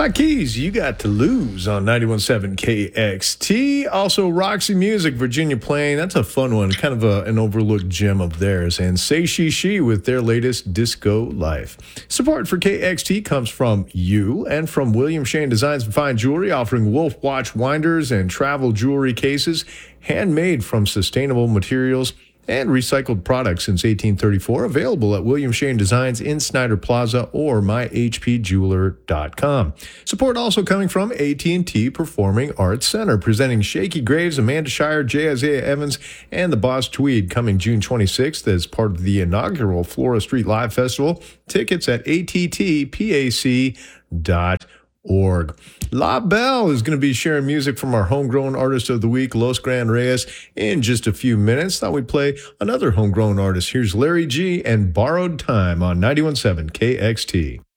Spot Keys, You Got to Lose on 91.7 KXT. Also, Roxy Music, Virginia Plain. That's a fun one, kind of an overlooked gem of theirs. And Say She with their latest Disco Life. Support for KXT comes from you and from William Shane Designs and Fine Jewelry, offering Wolf Watch winders and travel jewelry cases, handmade from sustainable materials and recycled products since 1834, available at William Shane Designs in Snyder Plaza or myhpjeweler.com. Support also coming from AT&T Performing Arts Center, presenting Shaky Graves, Amanda Shire, J. Isaiah Evans, and the Boss Tweed, coming June 26th as part of the inaugural Flora Street Live Festival. Tickets at attpac.org. La Belle is going to be sharing music from our Homegrown Artist of the Week, Los Gran Reyes, in just a few minutes. Thought we'd play another homegrown artist. Here's Larry G. and Borrowed Time on 91.7 KXT.